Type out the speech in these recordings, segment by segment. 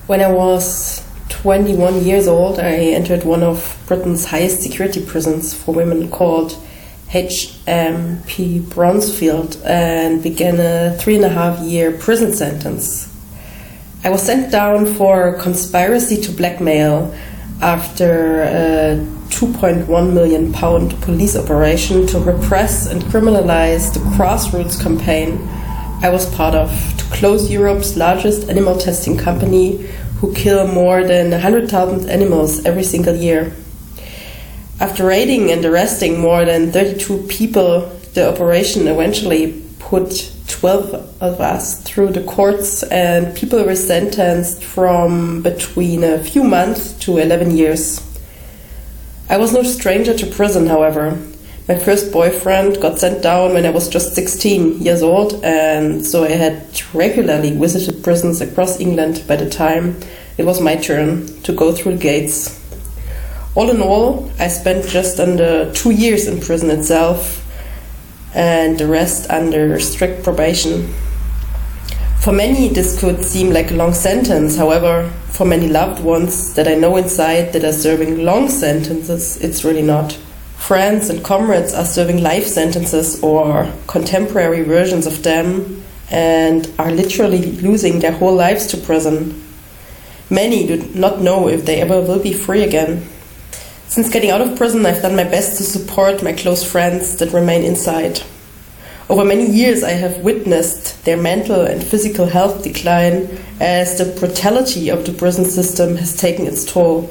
When I was 21 years old, I entered one of Britain's highest security prisons for women called HMP Bronzefield and began a 3.5-year prison sentence. I was sent down for conspiracy to blackmail after a £2.1 million police operation to repress and criminalize the grassroots campaign I was part of to close Europe's largest animal testing company, who kill more than 100,000 animals every single year. After raiding and arresting more than 32 people, the operation eventually put 12 of us through the courts, and people were sentenced from between a few months to 11 years. I was no stranger to prison, however. My first boyfriend got sent down when I was just 16 years old, and so I had regularly visited prisons across England by the time it was my turn to go through the gates. All in all, I spent just under 2 years in prison itself, and the rest under strict probation. For many, this could seem like a long sentence. However, for many loved ones that I know inside that are serving long sentences, it's really not. Friends and comrades are serving life sentences or contemporary versions of them and are literally losing their whole lives to prison. Many do not know if they ever will be free again. Since getting out of prison, I've done my best to support my close friends that remain inside. Over many years, I have witnessed their mental and physical health decline as the brutality of the prison system has taken its toll.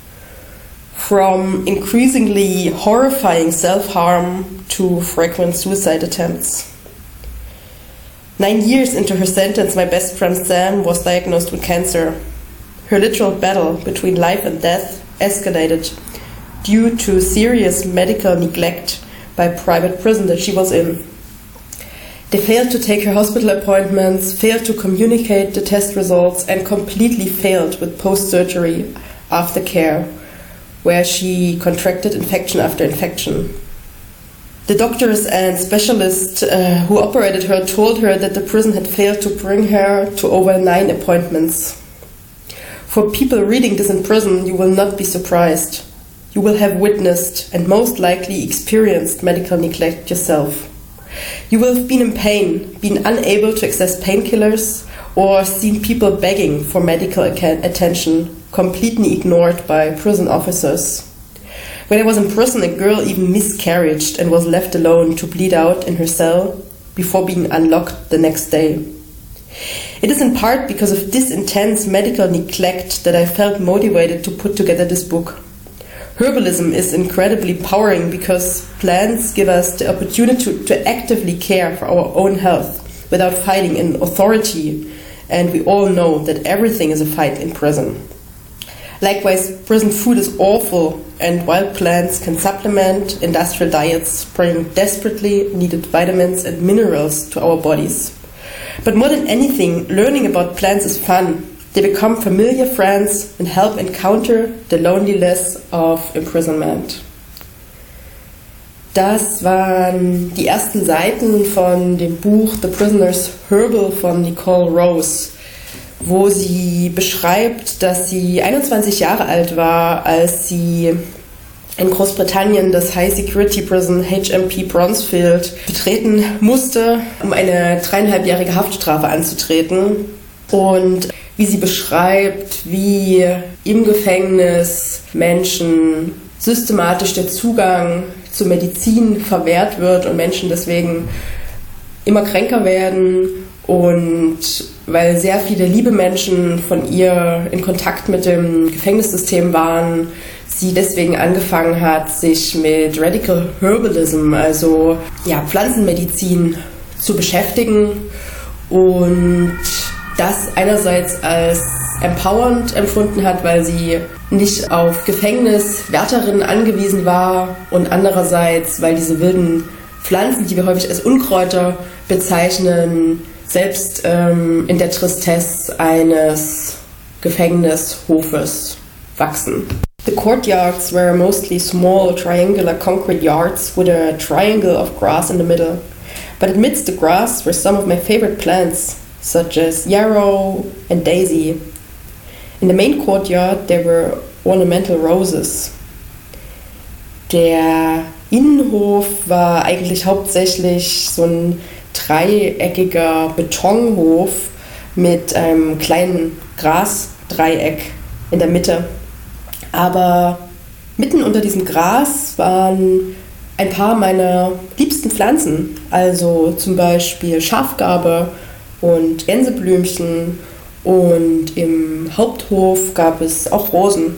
From increasingly horrifying self-harm to frequent suicide attempts. 9 years into her sentence, my best friend Sam was diagnosed with cancer. Her literal battle between life and death escalated due to serious medical neglect by a private prison that she was in. They failed to take her hospital appointments, failed to communicate the test results, and completely failed with post-surgery aftercare, where she contracted infection after infection. The doctors and specialists who operated her told her that the prison had failed to bring her to over 9 appointments. For people reading this in prison, you will not be surprised. You will have witnessed and most likely experienced medical neglect yourself. You will have been in pain, been unable to access painkillers, or seen people begging for medical attention, completely ignored by prison officers. When I was in prison, a girl even miscarried and was left alone to bleed out in her cell before being unlocked the next day. It is in part because of this intense medical neglect that I felt motivated to put together this book. Herbalism is incredibly empowering because plants give us the opportunity to actively care for our own health without fighting an authority, and we all know that everything is a fight in prison. Likewise, prison food is awful, and wild plants can supplement industrial diets, bringing desperately needed vitamins and minerals to our bodies. But more than anything, learning about plants is fun. They become familiar friends and help encounter the loneliness of imprisonment. Das waren die ersten Seiten von dem Buch The Prisoner's Herbal von Nicole Rose, wo sie beschreibt, dass sie 21 Jahre alt war, als sie in Großbritannien das High Security Prison HMP Bronzefield betreten musste, um eine 3,5-jährige Haftstrafe anzutreten. Und wie sie beschreibt, wie im Gefängnis Menschen systematisch der Zugang zur Medizin verwehrt wird und Menschen deswegen immer kränker werden, und weil sehr viele liebe Menschen von ihr in Kontakt mit dem Gefängnissystem waren, sie deswegen angefangen hat, sich mit Radical Herbalism, also Pflanzenmedizin, zu beschäftigen und das einerseits als empowernd empfunden hat, weil sie nicht auf Gefängniswärterinnen angewiesen war, und andererseits, weil diese wilden Pflanzen, die wir häufig als Unkräuter bezeichnen, selbst in der Tristesse eines Gefängnishofes wachsen. The courtyards were mostly small triangular concrete yards with a triangle of grass in the middle. But amidst the grass were some of my favorite plants, such as yarrow and daisy. In the main courtyard there were ornamental roses. Der Innenhof war eigentlich hauptsächlich so ein dreieckiger Betonhof mit einem kleinen Grasdreieck in der Mitte. Aber mitten unter diesem Gras waren ein paar meiner liebsten Pflanzen, also zum Beispiel Schafgarbe und Gänseblümchen, und im Haupthof gab es auch Rosen.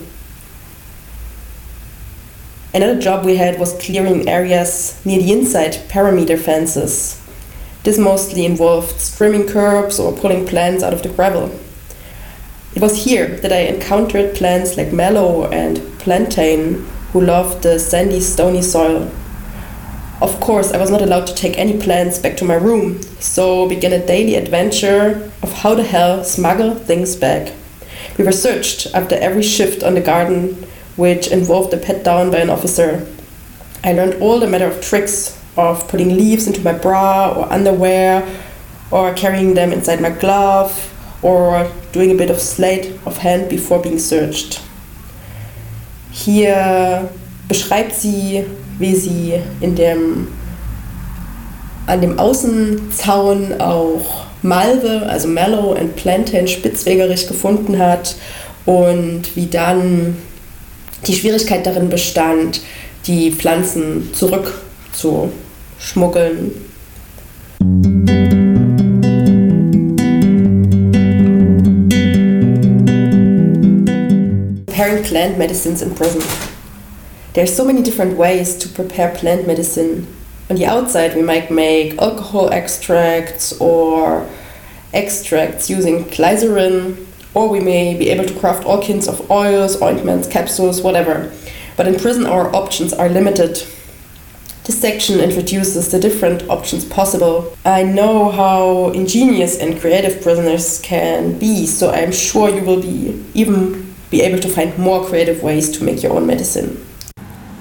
Another job we had was clearing areas near the inside perimeter fences. This mostly involved trimming curbs or pulling plants out of the gravel. It was here that I encountered plants like mallow and plantain, who loved the sandy, stony soil. Of course, I was not allowed to take any plants back to my room, so began a daily adventure of how the hell smuggle things back. We were searched after every shift on the garden, which involved a pat down by an officer. I learned all the matter of tricks of putting leaves into my bra or underwear, or carrying them inside my glove, or doing a bit of sleight of hand before being searched. Hier beschreibt sie, wie sie an dem Außenzaun auch Malve, also Mallow und Plantain spitzwegerig gefunden hat, und wie dann die Schwierigkeit darin bestand, die Pflanzen zurückzuschmuggeln. Preparing plant medicines in prison. There are so many different ways to prepare plant medicine. On the outside we might make alcohol extracts or extracts using glycerin, or we may be able to craft all kinds of oils, ointments, capsules, whatever. But in prison our options are limited. This section introduces the different options possible. I know how ingenious and creative prisoners can be, so I'm sure you will be able to find more creative ways to make your own medicine.